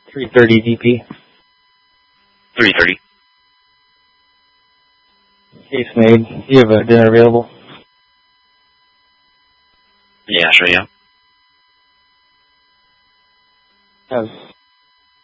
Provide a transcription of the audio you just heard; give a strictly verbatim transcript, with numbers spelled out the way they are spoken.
three thirty D P. three thirty. Case made. Do you have a dinner available? Yeah, sure, yeah. Have